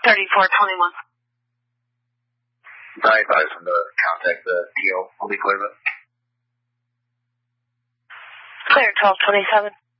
3421. I advise him to contact the PO. I'll be clear of it. Clear 1227.